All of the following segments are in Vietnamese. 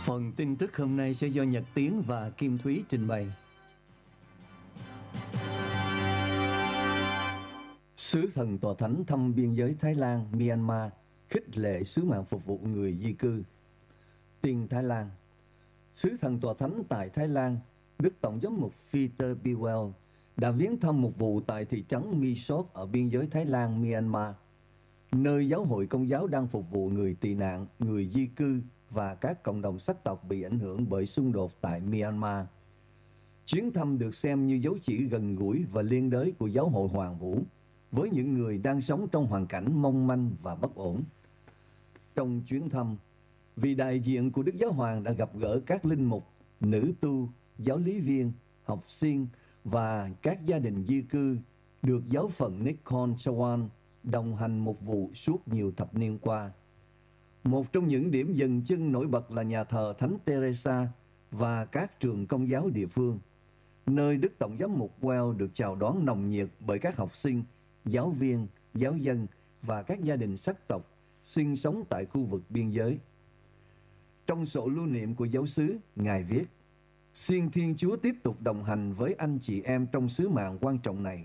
Phần tin tức hôm nay sẽ do Nhật Tiến và Kim Thúy trình bày. Sứ thần tòa thánh thăm biên giới Thái Lan, Myanmar, khích lệ sứ mạng phục vụ người di cư. Tin Thái Lan. Sứ thần tòa thánh tại Thái Lan, Đức Tổng giám mục Peter Bewell đã viếng thăm một vụ tại thị trấn Misot ở biên giới Thái Lan, Myanmar, nơi giáo hội Công giáo đang phục vụ người tị nạn, người di cư và các cộng đồng sắc tộc bị ảnh hưởng bởi xung đột tại Myanmar. Chuyến thăm được xem như dấu chỉ gần gũi và liên đới của giáo hội Hoàng Vũ với những người đang sống trong hoàn cảnh mong manh và bất ổn. Trong chuyến thăm, vị đại diện của Đức Giáo Hoàng đã gặp gỡ các linh mục, nữ tu, giáo lý viên, học sinh và các gia đình di cư được giáo phận Nakhon Sawan đồng hành mục vụ suốt nhiều thập niên qua. Một trong những điểm dừng chân nổi bật là nhà thờ Thánh Teresa và các trường công giáo địa phương, nơi Đức Tổng giám mục Well được chào đón nồng nhiệt bởi các học sinh, giáo viên, giáo dân và các gia đình sắc tộc sinh sống tại khu vực biên giới. Trong sổ lưu niệm của giáo xứ, Ngài viết: "Xin Thiên Chúa tiếp tục đồng hành với anh chị em trong sứ mạng quan trọng này."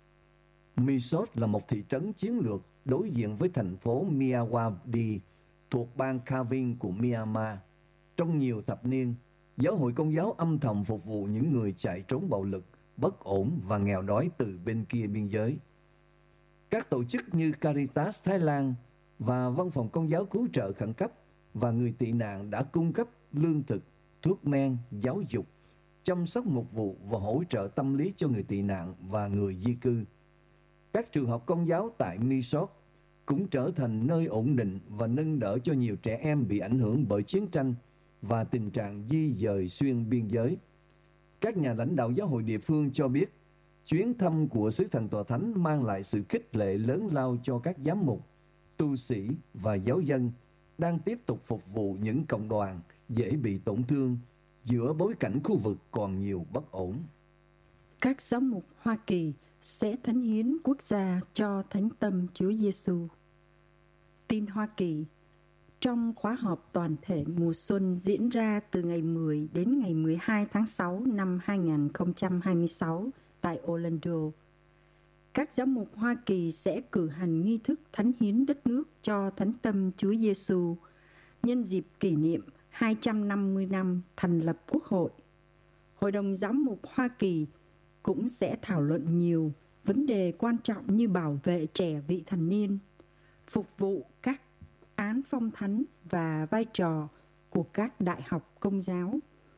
Misot là một thị trấn chiến lược đối diện với thành phố Myawaddy thuộc bang Kavin của Myanmar. Trong nhiều thập niên, giáo hội Công giáo âm thầm phục vụ những người chạy trốn bạo lực, bất ổn và nghèo đói từ bên kia biên giới. Các tổ chức như Caritas Thái Lan và Văn phòng Công giáo cứu trợ khẩn cấp và người tị nạn đã cung cấp lương thực, thuốc men, giáo dục, chăm sóc mục vụ và hỗ trợ tâm lý cho người tị nạn và người di cư. Các trường học Công giáo tại Misot cũng trở thành nơi ổn định và nâng đỡ cho nhiều trẻ em bị ảnh hưởng bởi chiến tranh và tình trạng di dời xuyên biên giới. Các nhà lãnh đạo giáo hội địa phương cho biết, chuyến thăm của sứ thần tòa thánh mang lại sự khích lệ lớn lao cho các giám mục, tu sĩ và giáo dân đang tiếp tục phục vụ những cộng đoàn dễ bị tổn thương giữa bối cảnh khu vực còn nhiều bất ổn. Các giám mục Hoa Kỳ sẽ thánh hiến quốc gia cho Thánh Tâm Chúa Giêsu. Tin Hoa Kỳ. Trong khóa họp toàn thể mùa xuân diễn ra từ ngày 10 đến ngày 12 tháng 6 năm 2026 tại Orlando, các giám mục Hoa Kỳ sẽ cử hành nghi thức thánh hiến đất nước cho Thánh Tâm Chúa Giêsu nhân dịp kỷ niệm 250 năm thành lập Quốc hội. Hội đồng giám mục Hoa Kỳ cũng sẽ thảo luận nhiều vấn đề quan trọng như bảo vệ trẻ vị thành niên, phục vụ các án phong thánh và vai trò của các đại học Công giáo.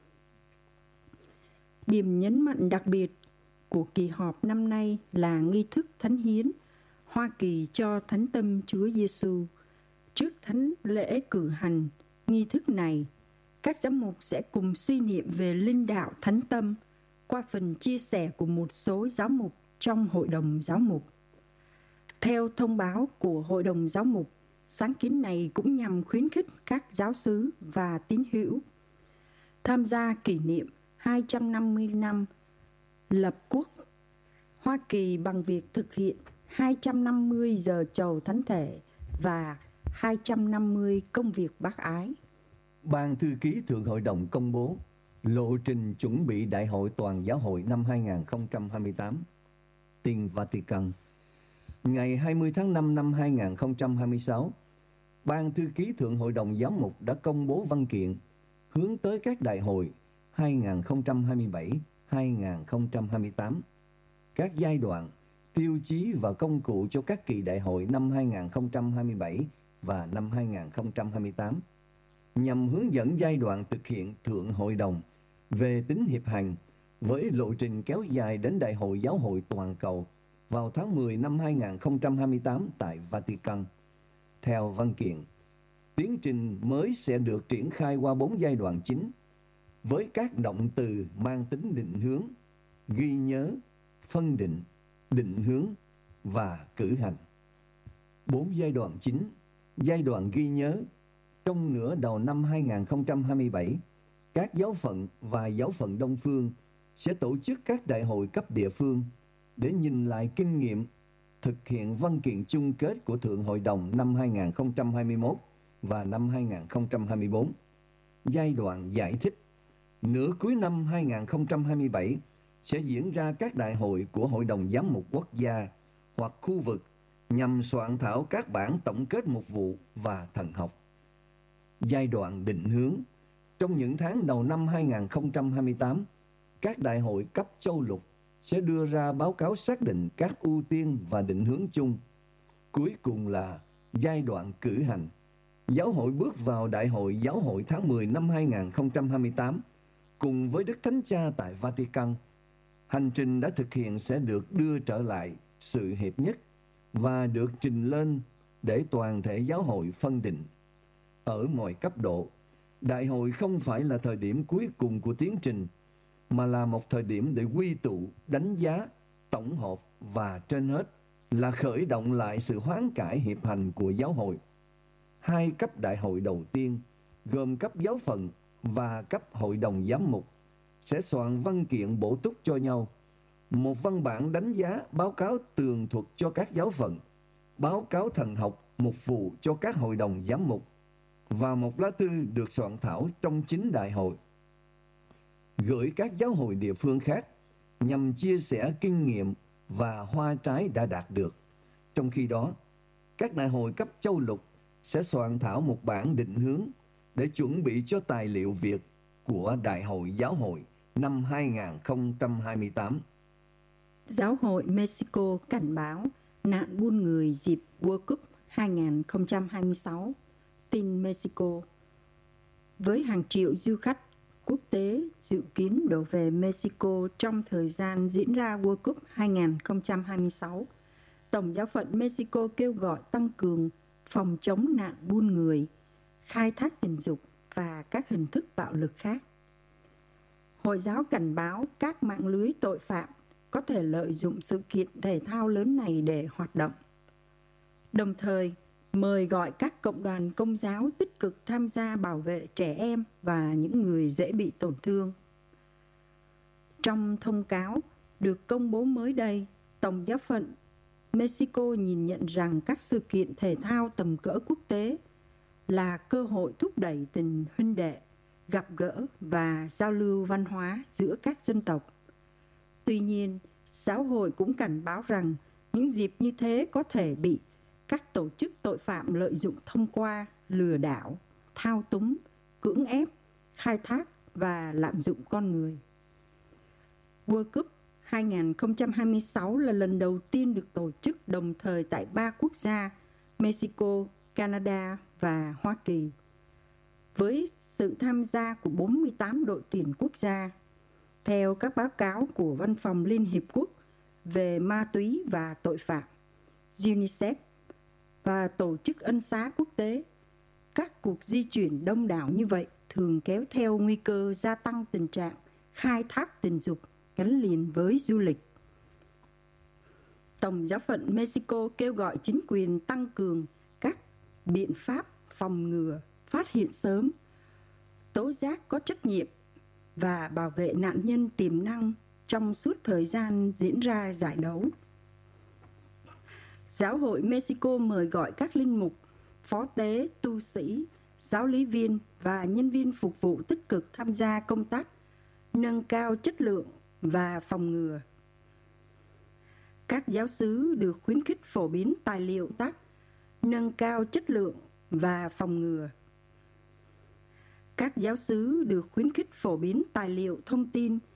Điểm nhấn mạnh đặc biệt của kỳ họp năm nay là nghi thức thánh hiến Hoa Kỳ cho Thánh Tâm Chúa Giêsu. Trước thánh lễ cử hành nghi thức này, các giám mục sẽ cùng suy niệm về linh đạo Thánh Tâm qua phần chia sẻ của một số giáo mục trong Hội đồng Giáo mục. Theo thông báo của Hội đồng Giáo mục, sáng kiến này cũng nhằm khuyến khích các giáo xứ và tín hữu tham gia kỷ niệm 250 năm lập quốc Hoa Kỳ bằng việc thực hiện 250 giờ chầu thánh thể và 250 công việc bác ái. Ban thư ký Thượng Hội đồng công bố lộ trình chuẩn bị Đại hội Toàn giáo hội năm 2028. Tin Vatican. Ngày 20 tháng 5 năm 2026, Ban thư ký Thượng Hội đồng Giám mục đã công bố văn kiện hướng tới các đại hội 2027-2028, các giai đoạn, tiêu chí và công cụ cho các kỳ đại hội năm 2027 và năm 2028, nhằm hướng dẫn giai đoạn thực hiện Thượng Hội đồng về tính hiệp hành với lộ trình kéo dài đến Đại hội Giáo hội Toàn cầu vào tháng 10 năm 2028 tại Vatican. Theo văn kiện, tiến trình mới sẽ được triển khai qua 4 giai đoạn chính, với các động từ mang tính định hướng, ghi nhớ, phân định, định hướng và cử hành. 4 giai đoạn chính. Giai đoạn ghi nhớ. Trong nửa đầu năm 2027, các giáo phận và giáo phận Đông Phương sẽ tổ chức các đại hội cấp địa phương để nhìn lại kinh nghiệm thực hiện văn kiện chung kết của Thượng Hội đồng năm 2021 và năm 2024. giai đoạn giải thích. Nửa cuối năm 2027 sẽ diễn ra các đại hội của Hội đồng Giám mục Quốc gia hoặc khu vực nhằm soạn thảo các bản tổng kết mục vụ và thần học. Giai đoạn định hướng. Trong những tháng đầu năm 2028, các đại hội cấp châu lục sẽ đưa ra báo cáo xác định các ưu tiên và định hướng chung. Cuối cùng là giai đoạn cử hành. Giáo hội bước vào Đại hội Giáo hội tháng 10 năm 2028 cùng với Đức Thánh Cha tại Vatican. Hành trình đã thực hiện sẽ được đưa trở lại sự hiệp nhất và được trình lên để toàn thể giáo hội phân định. Ở mọi cấp độ, đại hội không phải là thời điểm cuối cùng của tiến trình, mà là một thời điểm để quy tụ, đánh giá, tổng hợp và trên hết là khởi động lại sự hoán cải hiệp hành của giáo hội. Hai cấp đại hội đầu tiên, gồm cấp giáo phận và cấp hội đồng giám mục, sẽ soạn văn kiện bổ túc cho nhau, một văn bản đánh giá báo cáo tường thuật cho các giáo phận, báo cáo thần học mục vụ cho các hội đồng giám mục, và một lá thư được soạn thảo trong chính đại hội, gửi các giáo hội địa phương khác nhằm chia sẻ kinh nghiệm và hoa trái đã đạt được. Trong khi đó, các đại hội cấp châu lục sẽ soạn thảo một bản định hướng để chuẩn bị cho tài liệu việc của Đại hội Giáo hội năm 2028. Giáo hội Mexico cảnh báo nạn buôn người dịp World Cup 2026. Tin Mexico. Với hàng triệu du khách quốc tế dự kiến đổ về Mexico trong thời gian diễn ra World Cup 2026, Tổng giáo phận Mexico kêu gọi tăng cường phòng chống nạn buôn người, khai thác tình dục và các hình thức bạo lực khác. Hội giáo cảnh báo các mạng lưới tội phạm có thể lợi dụng sự kiện thể thao lớn này để hoạt động. Đồng thời, mời gọi các cộng đoàn Công giáo tích cực tham gia bảo vệ trẻ em và những người dễ bị tổn thương. Trong thông cáo được công bố mới đây, Tổng giáo phận Mexico nhìn nhận rằng các sự kiện thể thao tầm cỡ quốc tế là cơ hội thúc đẩy tình huynh đệ, gặp gỡ và giao lưu văn hóa giữa các dân tộc. Tuy nhiên, giáo hội cũng cảnh báo rằng những dịp như thế có thể bị các tổ chức tội phạm lợi dụng thông qua lừa đảo, thao túng, cưỡng ép, khai thác và lạm dụng con người. World Cup 2026 là lần đầu tiên được tổ chức đồng thời tại 3 quốc gia Mexico, Canada và Hoa Kỳ, với sự tham gia của 48 đội tuyển quốc gia. Theo các báo cáo của Văn phòng Liên Hiệp Quốc về ma túy và tội phạm, UNICEF và Tổ chức Ân xá Quốc tế, các cuộc di chuyển đông đảo như vậy thường kéo theo nguy cơ gia tăng tình trạng khai thác tình dục gắn liền với du lịch. Tổng giáo phận Mexico kêu gọi chính quyền tăng cường các biện pháp phòng ngừa, phát hiện sớm, tố giác có trách nhiệm và bảo vệ nạn nhân tiềm năng trong suốt thời gian diễn ra giải đấu. Giáo hội Mexico mời gọi các linh mục, phó tế, tu sĩ, giáo lý viên và nhân viên phục vụ tích cực tham gia công tác nâng cao chất lượng và phòng ngừa. Các giáo xứ được khuyến khích phổ biến tài liệu tác nâng cao chất lượng và phòng ngừa. Các giáo xứ được khuyến khích phổ biến tài liệu thông tin